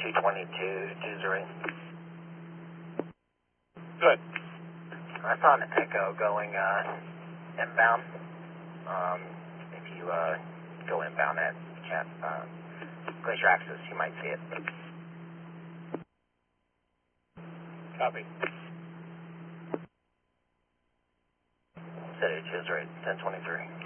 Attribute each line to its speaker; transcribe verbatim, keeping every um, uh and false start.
Speaker 1: two twenty-two, two zero.
Speaker 2: Good.
Speaker 1: I saw an Echo going uh, inbound. Um, if you uh, go inbound at Cat, uh, Glacier Axis, you might see it.
Speaker 2: Copy.
Speaker 1: City two zero, ten twenty-three.